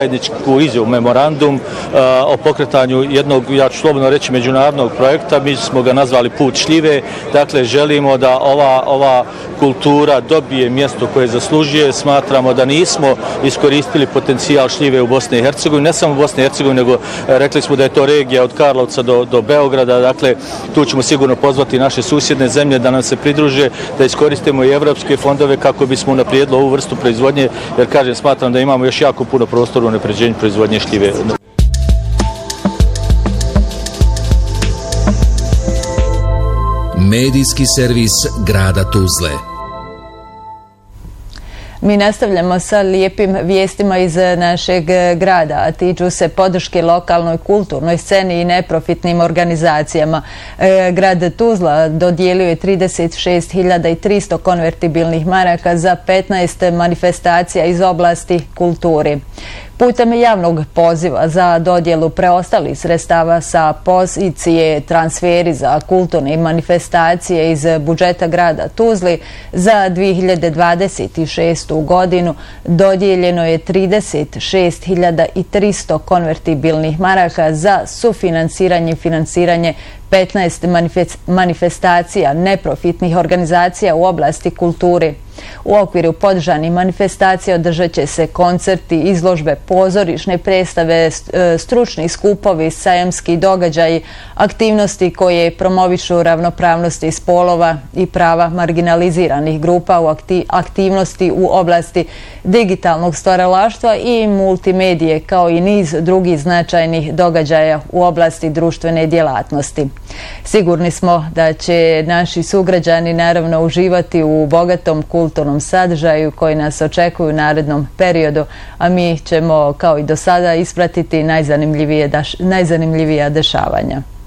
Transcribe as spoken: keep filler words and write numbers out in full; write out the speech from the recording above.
zajedničku izjavu, memorandum o pokretanju jednog, ja ću slobodno reći, međunarodnog projekta. Mi smo ga nazvali Put šljive. Dakle, želimo da ova, ova kultura dobije mjesto koje zaslužuje. Smatramo da nismo iskoristili potencijal šljive u Bosni i Hercegovini, ne samo u Bosni i Hercegovini, nego rekli smo da je to regija od Karlovca do, do Beograda. Dakle, tu ćemo sigurno pozvati naše susjedne zemlje da nam se pridruže, da iskoristimo i evropske fondove kako bismo unaprijedili ovu vrstu proizvodnje, jer kažem, smatram da imamo još jako puno prostora u unapređenju proizvodnje šljive. Medijski servis grada Tuzle. Mi nastavljamo sa lijepim vijestima iz našeg grada, a tiču se podrške lokalnoj kulturnoj sceni i neprofitnim organizacijama. Grad Tuzla dodijelio je trideset šest hiljada tristo konvertibilnih maraka za petnaest manifestacija iz oblasti kulture. Putem javnog poziva za dodjelu preostalih sredstava sa pozicije transferi za kulturne manifestacije iz budžeta grada Tuzli za dvije hiljade dvadeset šestu. godinu dodijeljeno je trideset šest hiljada tristo konvertibilnih maraka za sufinansiranje i finansiranje petnaest manifestacija neprofitnih organizacija u oblasti kulture. U okviru podržanih manifestacija održat će se koncerti, izložbe, pozorišne predstave, stručni skupovi, sajamski događaji, aktivnosti koje promovišu ravnopravnosti spolova i prava marginaliziranih grupa, u aktivnosti u oblasti digitalnog stvaralaštva i multimedije, kao i niz drugih značajnih događaja u oblasti društvene djelatnosti. Sigurni smo da će naši sugrađani naravno uživati u bogatom kulturnom sadržaju koji nas očekuju u narednom periodu, a mi ćemo kao i do sada ispratiti najzanimljivija dešavanja.